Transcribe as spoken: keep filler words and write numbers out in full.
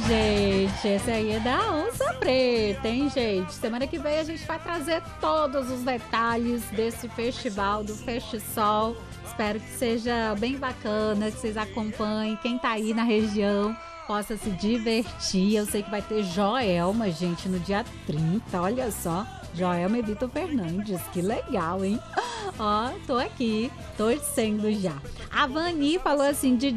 gente, esse aí é da Onça Preta, hein, gente? Semana que vem a gente vai trazer todos os detalhes desse festival, do Festisol. Espero que seja bem bacana, que vocês acompanhem. Quem tá aí na região possa se divertir. Eu sei que vai ter Joelma, gente, no dia trinta, olha só. Joelma e Vitor Fernandes, que legal, hein? Ó, tô aqui, torcendo já. A Vani falou assim, de